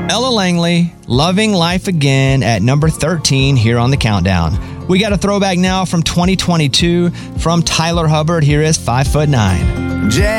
Ella Langley, Loving Life Again at number 13 here on the countdown. We got a throwback now from 2022 from Tyler Hubbard. Here is 5'9".